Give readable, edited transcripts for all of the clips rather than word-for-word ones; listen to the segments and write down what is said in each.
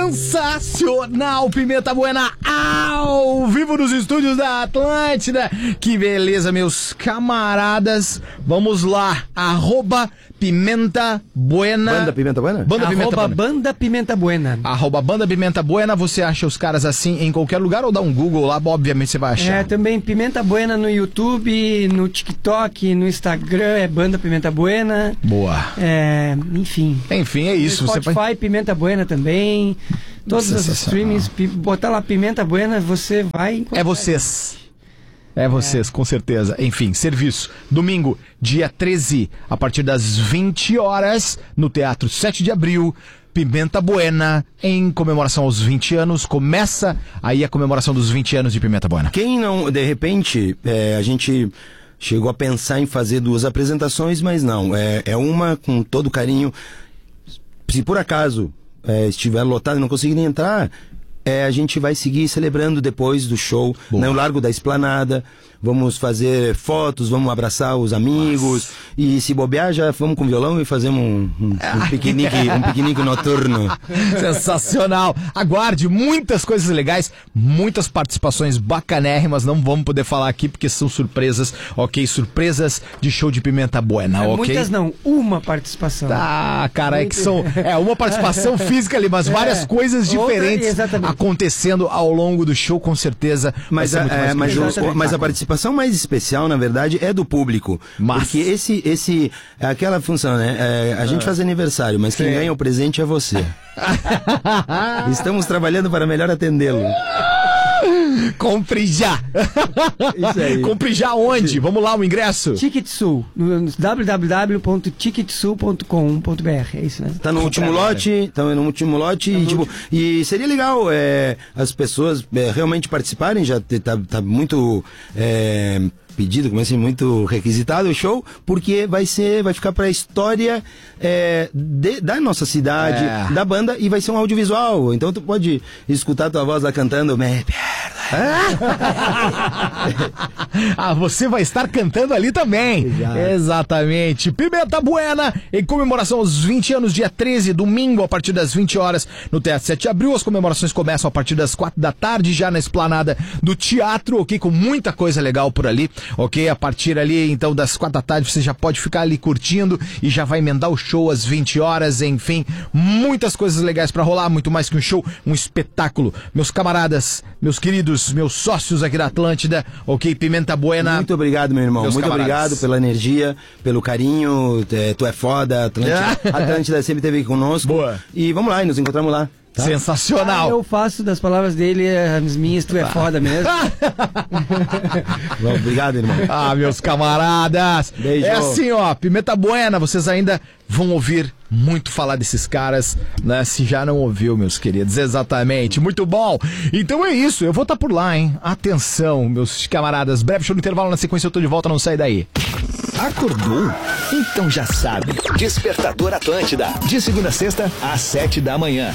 Sensacional, Pimenta Buena ao vivo nos estúdios da Atlântida. Que beleza, meus camaradas. Vamos lá, @Pimenta Buena. Banda Pimenta Buena? Banda Pimenta Buena. Banda Pimenta Buena. Você acha os caras assim em qualquer lugar ou dá um Google lá, obviamente você vai achar. Também Pimenta Buena no YouTube, no TikTok, no Instagram, é Banda Pimenta Buena. Boa. Enfim. Enfim, é isso. No Spotify, Pimenta Buena também. Todos os streamings, botar lá Pimenta Buena, você vai... É vocês, com certeza. Enfim, serviço. Domingo, dia 13, a partir das 20 horas, no Teatro 7 de Abril, Pimenta Buena, em comemoração aos 20 anos. Começa aí a comemoração dos 20 anos de Pimenta Buena. Quem não, de repente, a gente chegou a pensar em fazer 2 apresentações, mas não. É uma com todo carinho. Se por acaso estiver lotado e não conseguir nem entrar, a gente vai seguir celebrando depois do show, no Largo da Esplanada. Vamos fazer fotos, vamos abraçar os amigos. Nossa. E se bobear, já vamos com violão e fazemos um piquenique noturno. Sensacional. Aguarde muitas coisas legais, muitas participações bacanérrimas. Não vamos poder falar aqui porque são surpresas, ok? Surpresas de show de Pimenta Buena, ok? Muitas não, uma participação. Tá, cara, é que são... uma participação física ali, mas várias coisas diferentes acontecendo ao longo do show, com certeza. Mas a participação mais especial, na verdade, é do público. Porque esse é aquela função, né? A gente faz aniversário, mas quem ganha o presente é você. Estamos trabalhando para melhor atendê-lo. Compre já! Isso aí. Compre já onde? Vamos lá, o ingresso? TicketSul, no www.ticketsul.com.br. É isso, né? Tá no último lote, e seria legal as pessoas realmente participarem. Já tá muito pedido, como assim, muito requisitado o show, porque vai ficar pra história da nossa cidade, da banda, e vai ser um audiovisual. Então tu pode escutar tua voz lá cantando Me Perda. Você vai estar cantando ali também. Exato. Exatamente. Pimenta Buena, em comemoração aos 20 anos, dia 13, domingo, a partir das 20 horas, no Teatro 7 de Abril. As comemorações começam a partir das 4 da tarde, já na esplanada do teatro, ok? Com muita coisa legal por ali, ok? A partir ali, então, das 4 da tarde, você já pode ficar ali curtindo e já vai emendar o show às 20 horas, enfim, muitas coisas legais pra rolar, muito mais que um show, um espetáculo. Meus camaradas, meus queridos, meus sócios aqui da Atlântida, ok? Pimenta Buena. Muito obrigado, meu irmão. Muito obrigado pela energia, pelo carinho. Tu é foda, Atlântida sempre esteve conosco. Boa. E vamos lá, e nos encontramos lá. Tá? Sensacional. Eu faço das palavras dele as minhas, tu é foda mesmo. Obrigado, irmão. Meus camaradas. Beijo. É assim, Pimenta Buena, vocês ainda vão ouvir muito falar desses caras, né? Se já não ouviu, meus queridos. Exatamente. Muito bom. Então é isso. Eu vou estar por lá, hein? Atenção, meus camaradas. Breve show no intervalo, na sequência eu tô de volta, não sai daí. Acordou? Então já sabe. Despertador Atlântida. De segunda a sexta, às 7 da manhã.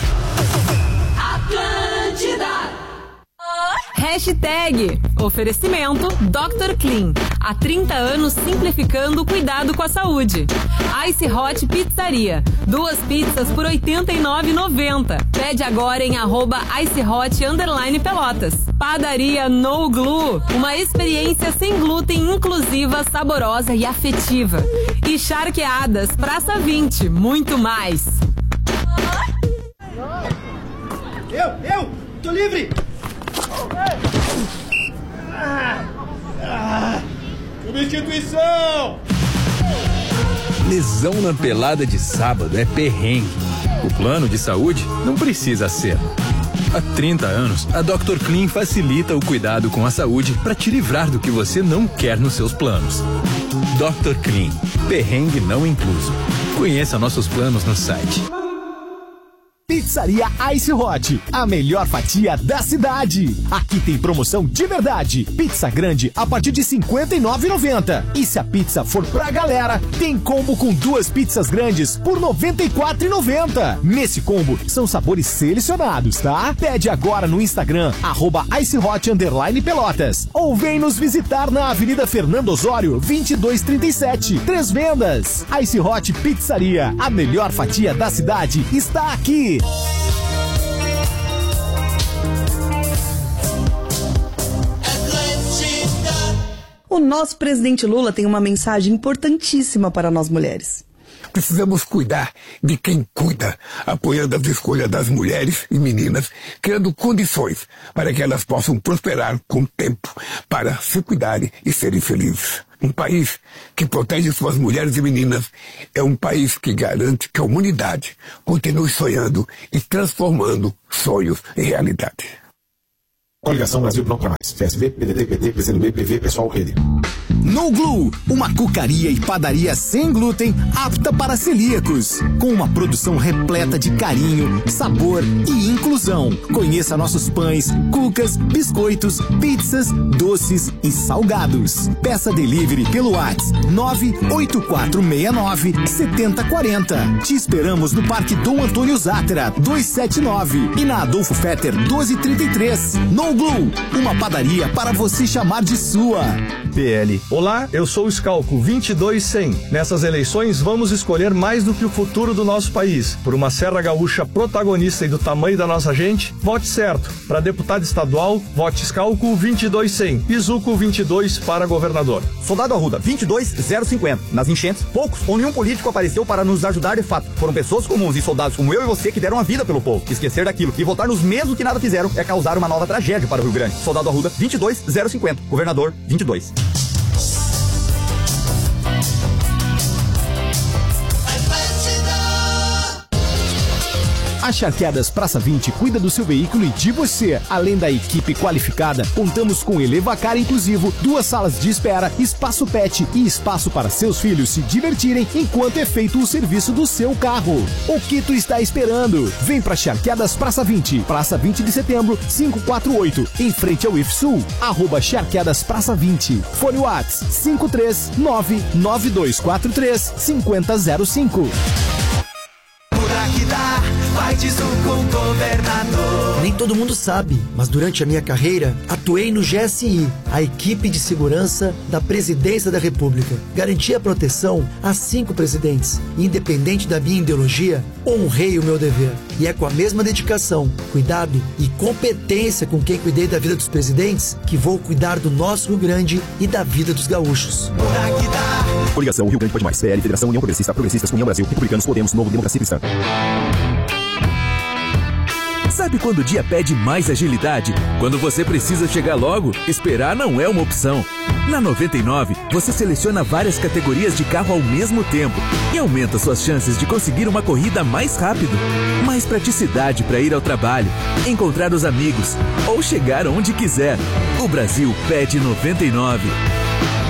Atlântida. Hashtag oferecimento Dr. Clean. Há 30 anos simplificando o cuidado com a saúde. Ice Hot Pizzaria. 2 pizzas por R$ 89,90. Pede agora em @IceHot_Pelotas. Padaria No Glue. Uma experiência sem glúten, inclusiva, saborosa e afetiva. E Charqueadas, Praça 20. Muito mais. Eu! Tô livre! Substituição! Lesão na pelada de sábado é perrengue. O plano de saúde não precisa ser. Há 30 anos, a Dr. Clean facilita o cuidado com a saúde para te livrar do que você não quer nos seus planos. Dr. Clean, perrengue não incluso. Conheça nossos planos no site. Pizzaria Ice Hot, a melhor fatia da cidade. Aqui tem promoção de verdade. Pizza grande a partir de R$ 59,90. E se a pizza for pra galera, tem combo com 2 pizzas grandes por R$ 94,90. Nesse combo, são sabores selecionados, tá? Pede agora no Instagram, @IceHot_Pelotas. Ou vem nos visitar na Avenida Fernando Osório, 2237. 3 vendas. Ice Hot Pizzaria, a melhor fatia da cidade, está aqui. O nosso presidente Lula tem uma mensagem importantíssima para nós mulheres. Precisamos cuidar de quem cuida, apoiando as escolhas das mulheres e meninas, criando condições para que elas possam prosperar com o tempo, para se cuidarem e serem felizes. Um país que protege suas mulheres e meninas é um país que garante que a humanidade continue sonhando e transformando sonhos em realidade. Coligação Brasil Não Pra Mais. PSB, PDT, PT, PCdoB, PV, Pessoal, Rede. No Glue, uma cucaria e padaria sem glúten apta para celíacos, com uma produção repleta de carinho, sabor e inclusão. Conheça nossos pães, cucas, biscoitos, pizzas, doces e salgados. Peça delivery pelo WhatsApp 98469-7040. Te esperamos no Parque Dom Antônio Zátera 279 e na Adolfo Fetter 1233. No Glue, uma padaria para você chamar de sua. PL. Olá, eu sou o Scalco 22100. Nessas eleições vamos escolher mais do que o futuro do nosso país. Por uma Serra Gaúcha protagonista e do tamanho da nossa gente, vote certo. Para deputado estadual, vote Scalco 22100. E Zuco 22 para governador. Soldado Arruda 22050. Nas enchentes, poucos ou nenhum político apareceu para nos ajudar de fato. Foram pessoas comuns e soldados como eu e você que deram a vida pelo povo. Esquecer daquilo e votar nos mesmos que nada fizeram é causar uma nova tragédia para o Rio Grande. Soldado Arruda 22050. Governador 22. A Charqueadas Praça 20 cuida do seu veículo e de você. Além da equipe qualificada, contamos com Elevacar inclusivo, 2 salas de espera, espaço pet e espaço para seus filhos se divertirem enquanto é feito o serviço do seu carro. O que tu está esperando? Vem pra Charqueadas Praça 20, Praça 20 de Setembro, 548, em frente ao IFSUL, @Charqueadas Praça 20. Fone WhatsApp 53992435005. Vai de Sul com governador. Nem todo mundo sabe, mas durante a minha carreira atuei no GSI, a equipe de segurança da Presidência da República. Garanti a proteção a 5 presidentes. Independente da minha ideologia, honrei o meu dever. E é com a mesma dedicação, cuidado e competência com quem cuidei da vida dos presidentes que vou cuidar do nosso Rio Grande e da vida dos gaúchos. Coligação Rio Grande Pode Mais. PL, Federação União Progressista, Progressistas, União Brasil, Republicanos, Podemos, Novo, Democracia Cristã. Sabe quando o dia pede mais agilidade? Quando você precisa chegar logo, esperar não é uma opção. Na 99, você seleciona várias categorias de carro ao mesmo tempo e aumenta suas chances de conseguir uma corrida mais rápido. Mais praticidade para ir ao trabalho, encontrar os amigos ou chegar onde quiser. O Brasil pede 99.